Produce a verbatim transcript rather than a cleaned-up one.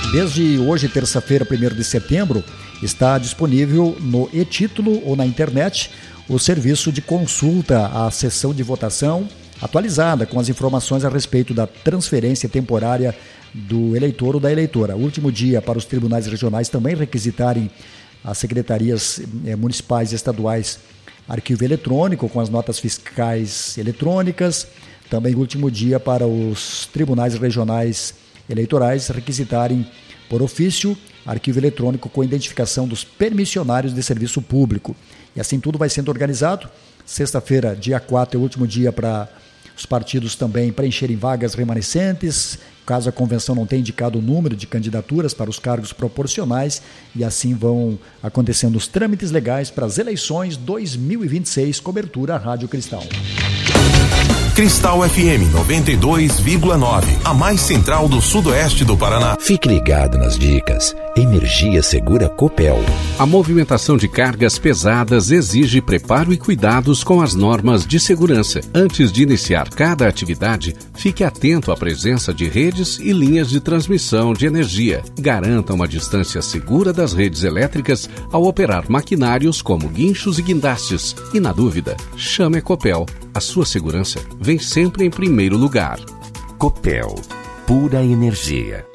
Desde hoje, terça-feira, primeiro de setembro, está disponível no e-título ou na internet o serviço de consulta à sessão de votação atualizada com as informações a respeito da transferência temporária do eleitor ou da eleitora. O último dia para os tribunais regionais também requisitarem as secretarias eh, municipais e estaduais arquivo eletrônico com as notas fiscais eletrônicas. Também o último dia para os tribunais regionais eleitorais requisitarem por ofício arquivo eletrônico com identificação dos permissionários de serviço público. E assim tudo vai sendo organizado. Sexta-feira, dia quatro, é o último dia para os partidos também preencherem vagas remanescentes, caso a convenção não tenha indicado o número de candidaturas para os cargos proporcionais, e assim vão acontecendo os trâmites legais para as eleições dois mil e vinte e seis, cobertura Rádio Cristal. Cristal F M noventa e dois vírgula nove, a mais central do sudoeste do Paraná. Fique ligado nas dicas. Energia Segura Copel. A movimentação de cargas pesadas exige preparo e cuidados com as normas de segurança. Antes de iniciar cada atividade, fique atento à presença de redes e linhas de transmissão de energia. Garanta uma distância segura das redes elétricas ao operar maquinários como guinchos e guindastes. E na dúvida, chame a Copel. A sua segurança vem sempre em primeiro lugar. Copel. Pura energia.